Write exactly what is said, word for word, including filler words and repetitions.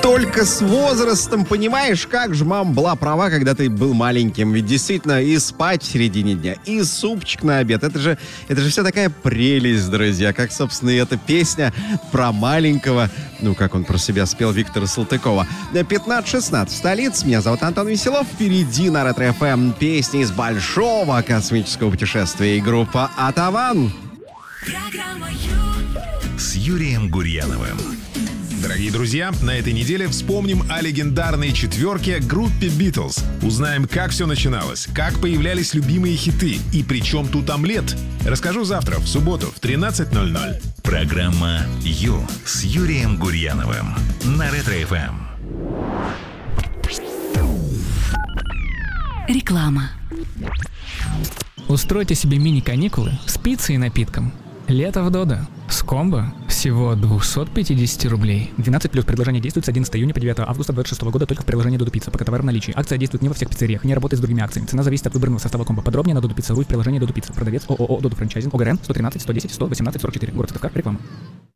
Только с возрастом понимаешь, как же мама была права, когда ты был маленьким. Ведь действительно и спать в середине дня, и супчик на обед. Это же, это же все такая прелесть, друзья. Как, собственно, и эта песня про маленького, ну, как он про себя спел, Виктора Салтыкова. пятнадцать шестнадцать в столице. Меня зовут Антон Веселов. Впереди на Ретро-эф эм песни из большого космического путешествия и группа «Атаван». С Юрием Гурьяновым. Дорогие друзья, на этой неделе вспомним о легендарной четверке группе Beatles. Узнаем, как все начиналось, как появлялись любимые хиты и при чем тут омлет. Расскажу завтра, в субботу, в тринадцать ноль ноль. Программа «Ю» с Юрием Гурьяновым на Ретро-эф эм. Реклама. Устройте себе мини-каникулы с пиццей и напитком. Лето в Додо. С комбо всего двести пятьдесят рублей. двенадцать плюс предложение действует с одиннадцатого июня по девятое августа двадцать шестого года только в приложении Додо Пицца. Пока товар в наличии. Акция действует не во всех пиццериях, не работает с другими акциями. Цена зависит от выбранного состава комбо. Подробнее на Додо Пицца.ру в приложении Додо Пицца. Продавец ООО Додо Франчайзинг. ОГРН сто тринадцать сто десять сто восемнадцать сорок четыре. Город Ставка. Реклама.